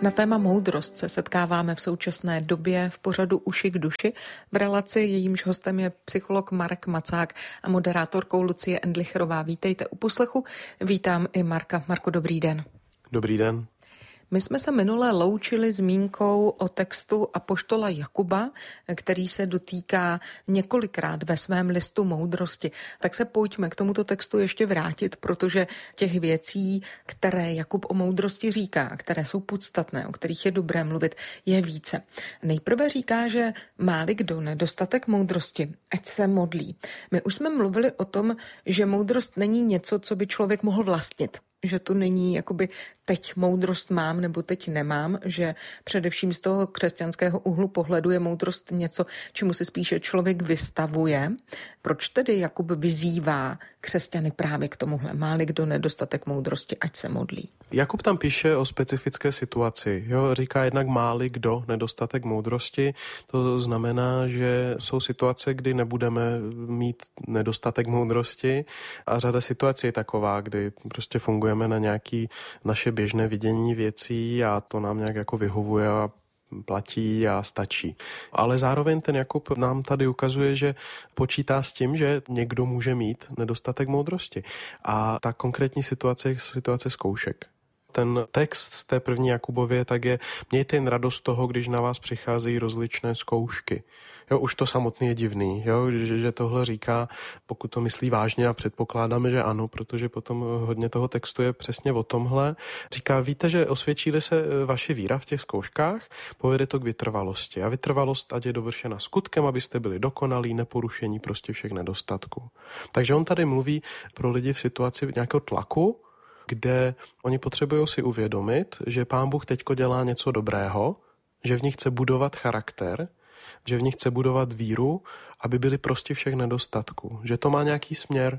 Na téma moudrost se setkáváme v současné době v pořadu Uši k duši. V relaci jejímž hostem je psycholog Marek Macák a moderátorkou Lucie Endlicherová. Vítejte u poslechu. Vítám i Marka. Marko, dobrý den. Dobrý den. My jsme se minule loučili zmínkou o textu apoštola Jakuba, který se dotýká několikrát ve svém listu moudrosti. Tak se pojďme k tomuto textu ještě vrátit, protože těch věcí, které Jakub o moudrosti říká, které jsou podstatné, o kterých je dobré mluvit, je více. Nejprve říká, že má-li kdo nedostatek moudrosti, ať se modlí. My už jsme mluvili o tom, že moudrost není něco, co by člověk mohl vlastnit. Že to není jakoby teď moudrost mám nebo teď nemám, že především z toho křesťanského úhlu pohledu je moudrost něco, čemu se spíše člověk vystavuje. Proč tedy Jakub vyzývá křesťany právě k tomuhle? Má-li kdo nedostatek moudrosti, ať se modlí. Jakub tam píše o specifické situaci. Říká jednak má-li kdo nedostatek moudrosti. To znamená, že jsou situace, kdy nebudeme mít nedostatek moudrosti a řada situací je taková, kdy prostě fungujeme na nějaké naše běžné vidění věcí a to nám nějak jako vyhovuje a platí a stačí. Ale zároveň ten Jakub nám tady ukazuje, že počítá s tím, že někdo může mít nedostatek moudrosti. A ta konkrétní situace je situace zkoušek. Ten text z té první Jakubově tak je: mějte jen radost toho, když na vás přicházejí rozličné zkoušky. Už to samotný je divný, že tohle říká, pokud to myslí vážně, a předpokládáme, že ano, protože potom hodně toho textu je přesně o tomhle. Říká, víte, že osvědčí se vaše víra v těch zkouškách, povede to k vytrvalosti. A vytrvalost ať je dovršena skutkem, abyste byli dokonalí, neporušení prostě všech nedostatků. Takže on tady mluví pro lidi v situaci nějakého tlaku, kde oni potřebují si uvědomit, že Pán Bůh teďko dělá něco dobrého, že v nich chce budovat charakter, že v nich chce budovat víru, aby byli prostě všech nedostatků. Že to má nějaký směr.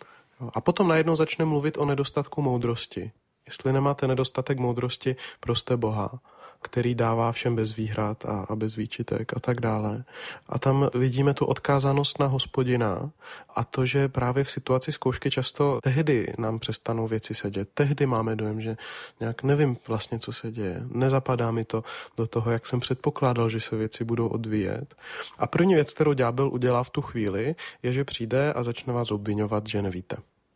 A potom najednou začne mluvit o nedostatku moudrosti. Jestli nemáte nedostatek moudrosti, proste Boha, který dává všem bez výhrad a bez výčitek a tak dále. A tam vidíme tu odkázanost na Hospodina a to, že právě v situaci zkoušky často tehdy nám přestanou věci sedět. Tehdy máme dojem, že nějak nevím vlastně, co se děje. Nezapadá mi to do toho, jak jsem předpokládal, že se věci budou odvíjet. A první věc, kterou ďábel udělá v tu chvíli, je, že přijde a začne vás obviňovat, že nevíte.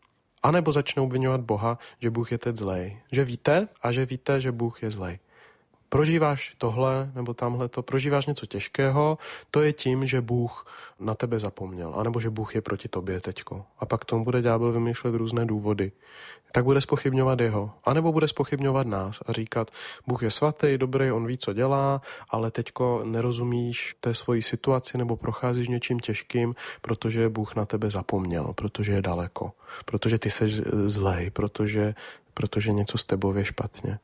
A nebo začne obviňovat Boha, že Bůh je teď zlej. Že víte a že víte, že Bůh je zlej. Prožíváš tohle nebo tamhleto, prožíváš něco těžkého, to je tím, že Bůh na tebe zapomněl, anebo že Bůh je proti tobě teďko. A pak tomu bude ďábel vymýšlet různé důvody. Tak bude zpochybňovat jeho, anebo bude zpochybňovat nás a říkat, Bůh je svatý, dobrý, on ví, co dělá, ale teďko nerozumíš té svojí situaci nebo procházíš něčím těžkým, protože Bůh na tebe zapomněl, protože je daleko, protože ty seš zlej, protože něco s tebou je špatně.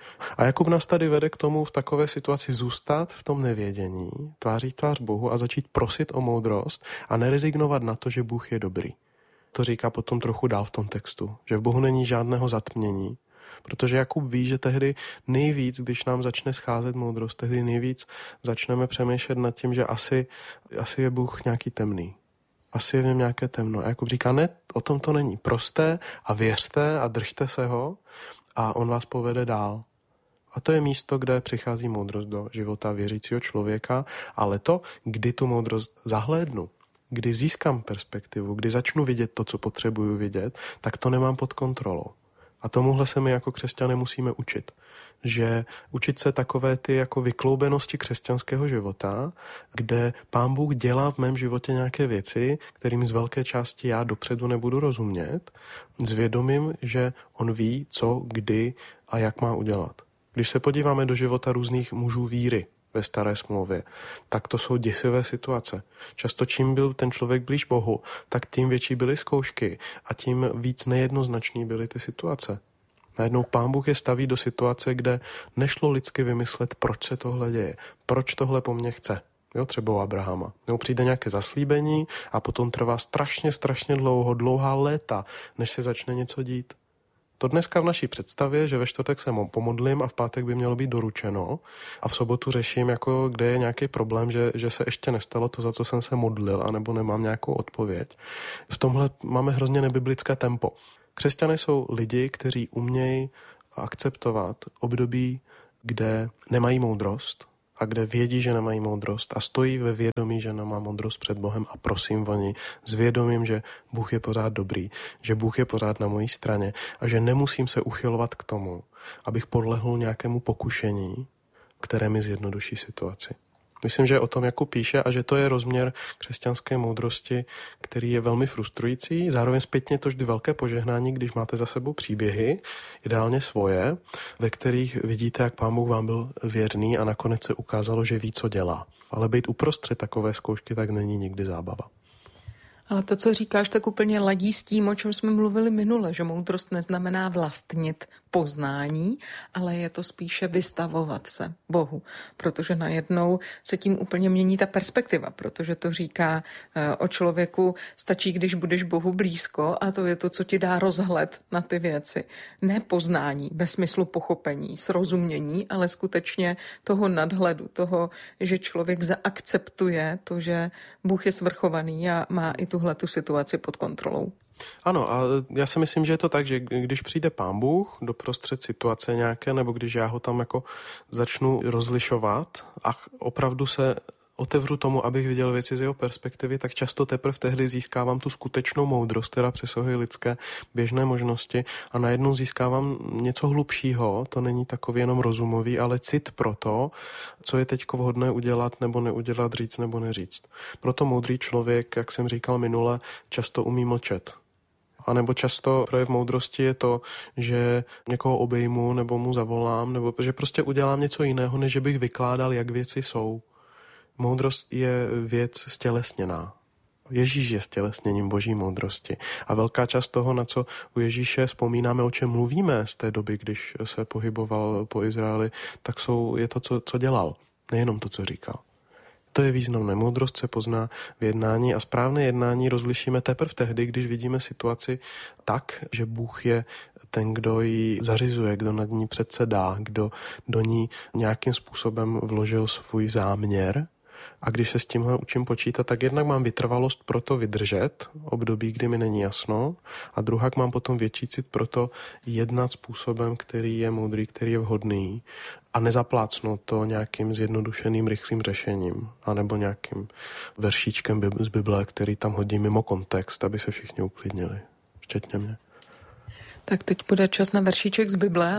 A Jakub nás tady vede k tomu v takové situaci zůstat v tom nevědění, tváří tvář Bohu a začít prosit o moudrost a nerezignovat na to, že Bůh je dobrý. To říká potom trochu dál v tom textu, že v Bohu není žádného zatmění, protože Jakub ví, že tehdy nejvíc, když nám začne scházet moudrost, tehdy nejvíc začneme přemýšlet nad tím, že asi je Bůh nějaký temný. Asi je v něm nějaké temno. A Jakub říká, ne, o tom to není. Proste a věřte a držte se ho a on vás povede dál. A to je místo, kde přichází moudrost do života věřícího člověka, ale to, kdy tu moudrost zahlédnu, kdy získám perspektivu, kdy začnu vidět to, co potřebuju vidět, tak to nemám pod kontrolou. A tomuhle se my jako křesťané musíme učit. Že učit se takové ty jako vykloubenosti křesťanského života, kde Pán Bůh dělá v mém životě nějaké věci, kterým z velké části já dopředu nebudu rozumět, s vědomím, že on ví, co, kdy a jak má udělat. Když se podíváme do života různých mužů víry ve Staré smlouvě, tak to jsou děsivé situace. Často čím byl ten člověk blíž Bohu, tak tím větší byly zkoušky a tím víc nejednoznačný byly ty situace. Najednou Pán Bůh je staví do situace, kde nešlo lidsky vymyslet, proč se tohle děje, proč tohle po mně chce. Třeba u Abrahama. Přijde nějaké zaslíbení a potom trvá strašně dlouhá léta, než se začne něco dít. To dneska v naší představě, že ve čtvrtek se pomodlím a v pátek by mělo být doručeno a v sobotu řeším, kde je nějaký problém, že se ještě nestalo to, za co jsem se modlil, anebo nemám nějakou odpověď. V tomhle máme hrozně nebiblické tempo. Křesťané jsou lidi, kteří umějí akceptovat období kde nemají moudrost a kde vědí, že nemají moudrost a stojí ve vědomí, že nemá moudrost před Bohem a prosím o ní s vědomím, že Bůh je pořád dobrý, že Bůh je pořád na mojí straně a že nemusím se uchylovat k tomu, abych podlehl nějakému pokušení, které mi zjednoduší situaci. Myslím, že o tom Jakub píše a že to je rozměr křesťanské moudrosti, který je velmi frustrující. Zároveň zpětně to vždy velké požehnání, když máte za sebou příběhy, ideálně svoje, ve kterých vidíte, jak Pán Bůh vám byl věrný a nakonec se ukázalo, že ví, co dělá. Ale být uprostřed takové zkoušky tak není nikdy zábava. Ale to, co říkáš, tak úplně ladí s tím, o čem jsme mluvili minule, že moudrost neznamená vlastnit poznání, ale je to spíše vystavovat se Bohu, protože najednou se tím úplně mění ta perspektiva, protože to říká o člověku, stačí, když budeš Bohu blízko a to je to, co ti dá rozhled na ty věci. Ne poznání ve smyslu pochopení, srozumění, ale skutečně toho nadhledu, toho, že člověk zaakceptuje to, že Bůh je svrchovaný a má i tuhletu situaci pod kontrolou. Ano, a já si myslím, že je to tak, že když přijde Pán Bůh do prostřed situace nějaké, nebo když já ho tam jako začnu rozlišovat a opravdu se otevřu tomu, abych viděl věci z jeho perspektivy, tak často teprve tehdy získávám tu skutečnou moudrost, která přesahuje lidské běžné možnosti a najednou získávám něco hlubšího, to není takový jenom rozumový, ale cit pro to, co je teď vhodné udělat nebo neudělat, říct nebo neříct. Proto moudrý člověk, jak jsem říkal minule, často umí mlčet. A nebo často projev moudrosti je to, že někoho obejmu nebo mu zavolám, nebo že prostě udělám něco jiného, než že bych vykládal, jak věci jsou. Moudrost je věc stělesněná. Ježíš je stělesněním boží moudrosti. A velká část toho, na co u Ježíše vzpomínáme, o čem mluvíme z té doby, když se pohyboval po Izraeli, tak je to, co dělal. Nejenom to, co říkal. To je významné. Moudrost se pozná v jednání a správné jednání rozlišíme teprve tehdy, když vidíme situaci tak, že Bůh je ten, kdo ji zařizuje, kdo nad ní předsedá, kdo do ní nějakým způsobem vložil svůj záměr. A když se s tímhle učím počítat, tak jednak mám vytrvalost pro to vydržet období, kdy mi není jasno, a druhak mám potom větší cit pro to jednat způsobem, který je moudrý, který je vhodný a nezaplácnout to nějakým zjednodušeným, rychlým řešením anebo nějakým veršíčkem z Bible, který tam hodí mimo kontext, aby se všichni uklidnili, včetně mě. Tak teď bude čas na veršíček z Bible,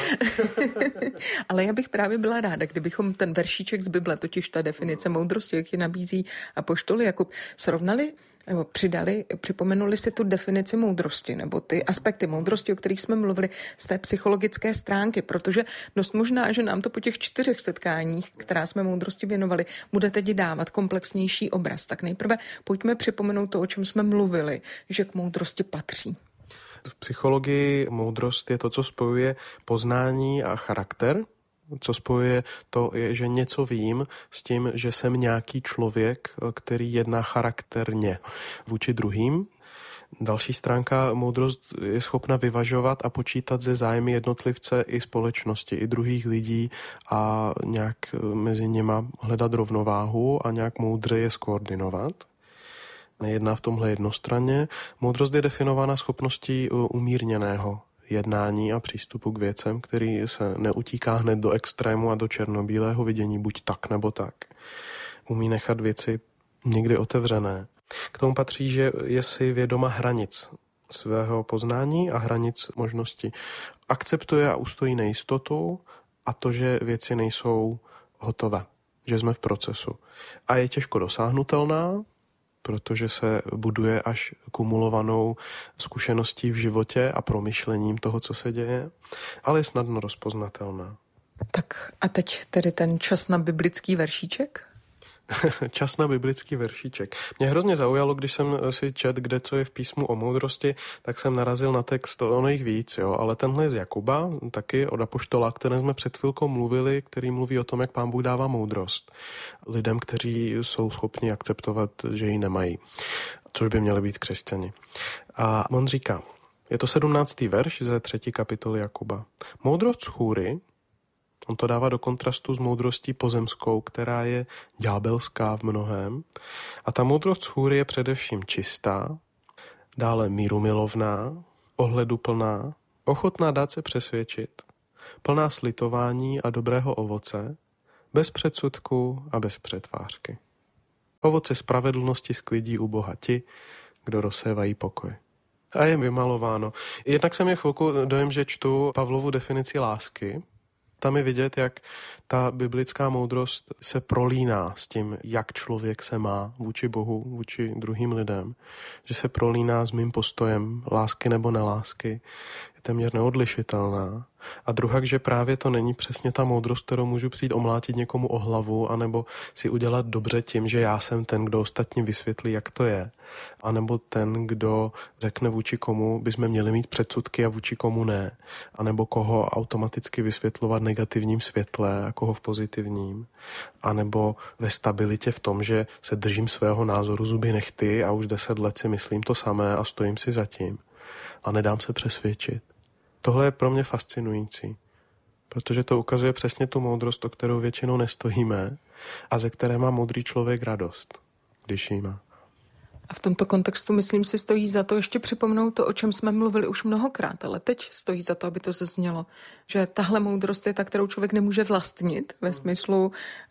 ale já bych právě byla ráda, kdybychom ten veršíček z Bible, totiž ta definice moudrosti, jak ji nabízí apoštol Jakub, srovnali nebo připomenuli si tu definici moudrosti nebo ty aspekty moudrosti, o kterých jsme mluvili z té psychologické stránky, protože dost možná, že nám to po těch 4 setkáních, která jsme moudrosti věnovali, bude teď dávat komplexnější obraz. Tak nejprve pojďme připomenout to, o čem jsme mluvili, že k moudrosti patří. V psychologii moudrost je to, co spojuje poznání a charakter, co spojuje to, že něco vím s tím, že jsem nějaký člověk, který jedná charakterně vůči druhým. Další stránka, moudrost je schopna vyvažovat a počítat ze zájmy jednotlivce i společnosti, i druhých lidí a nějak mezi nima hledat rovnováhu a nějak moudře je skoordinovat. Nejedná v tomhle jednostranně. Moudrost je definována schopností umírněného jednání a přístupu k věcem, který se neutíká hned do extrému a do černobílého vidění, buď tak nebo tak. Umí nechat věci někdy otevřené. K tomu patří, že je si vědoma hranic svého poznání a hranic možností. Akceptuje a ustojí nejistotu a to, že věci nejsou hotové, že jsme v procesu. A je těžko dosáhnutelná, protože se buduje až kumulovanou zkušeností v životě a promyšlením toho, co se děje, ale je snadno rozpoznatelná. Tak a teď tedy ten čas na biblický veršíček? Čas na biblický veršíček. Mě hrozně zaujalo, když jsem si čet, kde co je v písmu o moudrosti, tak jsem narazil na text, ono jich víc, jo, ale tenhle je z Jakuba, taky od apoštola, které jsme před chvilkou mluvili, který mluví o tom, jak Pán Bůh dává moudrost lidem, kteří jsou schopni akceptovat, že ji nemají, což by měli být křesťani. A on říká, je to 17. verš ze 3. kapitoly Jakuba. Moudrost schůry, on to dává do kontrastu s moudrostí pozemskou, která je ďábelská v mnohém. A ta moudrost schůry je především čistá, dále mírumilovná, ohleduplná, ochotná dát se přesvědčit, plná slitování a dobrého ovoce, bez předsudku a bez přetvářky. Ovoce spravedlnosti sklidí u Boha ti, kdo rozsévají pokoj. A je vymalováno. Jednak jsem měl chvilku dojem, že čtu Pavlovu definici lásky. Tam je vidět, jak ta biblická moudrost se prolíná s tím, jak člověk se má vůči Bohu, vůči druhým lidem. Že se prolíná s mým postojem lásky nebo nelásky. Je téměř neodlišitelná. A druhá, že právě to není přesně ta moudrost, kterou můžu přijít omlátit někomu o hlavu, anebo si udělat dobře tím, že já jsem ten, kdo ostatně vysvětlí, jak to je. A nebo ten, kdo řekne, vůči komu bychom měli mít předsudky a vůči komu ne. A nebo koho automaticky vysvětlovat negativním světle a koho v pozitivním. A nebo ve stabilitě v tom, že se držím svého názoru zuby nehty a už 10 let si myslím to samé a stojím si za tím. A nedám se přesvědčit. Tohle je pro mě fascinující, protože to ukazuje přesně tu moudrost, o kterou většinou nestojíme a ze které má moudrý člověk radost, když ji má. A v tomto kontextu, myslím si, stojí za to ještě připomenout to, o čem jsme mluvili už mnohokrát, ale teď stojí za to, aby to zaznělo, že tahle moudrost je ta, kterou člověk nemůže vlastnit, ve smyslu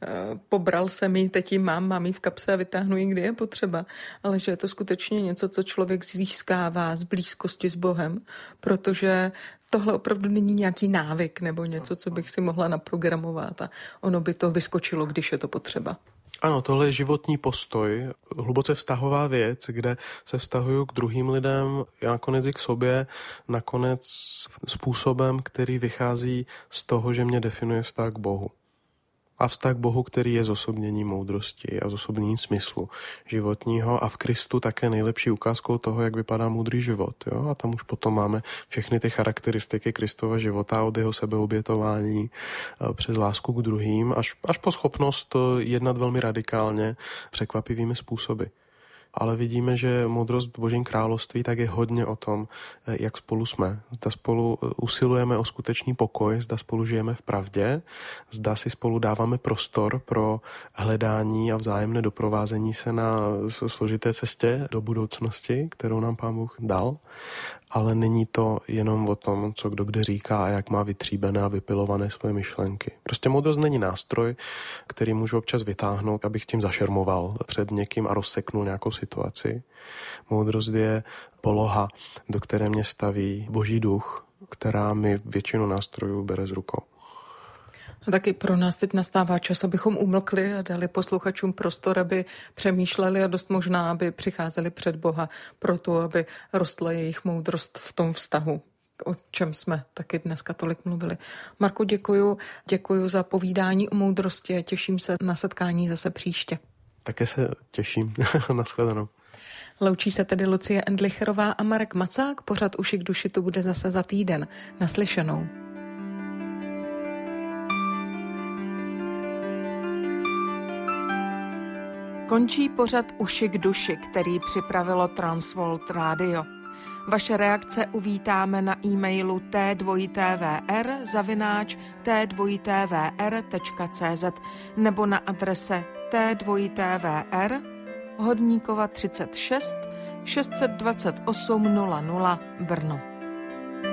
pobral jsem ji, teď ji mám ji v kapse a vytáhnu ji, kdy je potřeba, ale že je to skutečně něco, co člověk získává z blízkosti s Bohem, protože tohle opravdu není nějaký návyk nebo něco, co bych si mohla naprogramovat a ono by to vyskočilo, když je to potřeba. Ano, tohle je životní postoj, hluboce vztahová věc, kde se vztahuju k druhým lidem, nakonec i k sobě, nakonec způsobem, který vychází z toho, že mě definuje vztah k Bohu. A vztah k Bohu, který je zosobnění moudrosti a zosobnění smyslu životního a v Kristu také nejlepší ukázkou toho, jak vypadá moudrý život. Jo? A tam už potom máme všechny ty charakteristiky Kristova života od jeho sebeobětování přes lásku k druhým až po schopnost jednat velmi radikálně překvapivými způsoby. Ale vidíme, že moudrost v Božím království tak je hodně o tom, jak spolu jsme. Zda spolu usilujeme o skutečný pokoj, zda spolu žijeme v pravdě, zda si spolu dáváme prostor pro hledání a vzájemné doprovázení se na složité cestě do budoucnosti, kterou nám Pán Bůh dal. Ale není to jenom o tom, co kdo kde říká a jak má vytříbené a vypilované svoje myšlenky. Prostě moudrost není nástroj, který můžu občas vytáhnout, abych tím zašermoval před někým a rozseknul nějakou situaci. Moudrost je poloha, do které mě staví Boží duch, která mi většinu nástrojů bere z rukou. A taky pro nás teď nastává čas, abychom umlkli a dali posluchačům prostor, aby přemýšleli a dost možná, aby přicházeli před Boha proto, aby rostla jejich moudrost v tom vztahu, o čem jsme taky dneska tolik mluvili. Marku, děkuju za povídání o moudrosti a těším se na setkání zase příště. Také se těším. Nashledanou. Loučí se tedy Lucie Endlicherová a Marek Macák. Pořad Uši k duši tu bude zase za týden. Naslyšenou. Končí pořad Uši k duši, který připravilo Transworld Radio. Vaše reakce uvítáme na e-mailu t2tvr@t2tvr.cz nebo na adrese t2tvr Hodníkova 36 628 00 Brno.